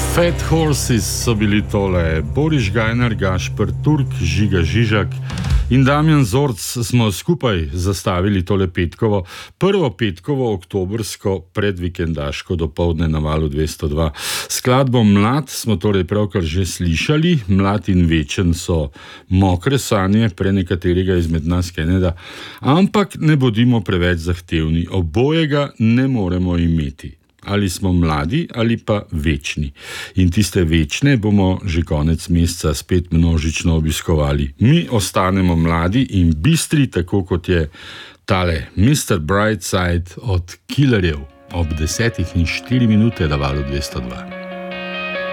Fat Horses so bili tole, Boris Gajnar, Gašper Turk, Žiga Žižak in Damjan Zorc smo skupaj zastavili tole petkovo, prvo petkovo oktobrsko predvikendaško dopoldne na Valu 202. Skladbo Mlad smo torej pravkar že slišali, Mlad in večen so mokre sanje prenekaterega izmed nas Keneda, ampak ne bodimo preveč zahtevni, obojega ne moremo imeti. Ali smo mladi ali pa večni. In tiste večne bomo že konec meseca spet množično obiskovali. Mi ostanemo mladi in bistri, tako kot je tale Mr. Brightside od Killerjev ob 10:04 na Valu 202.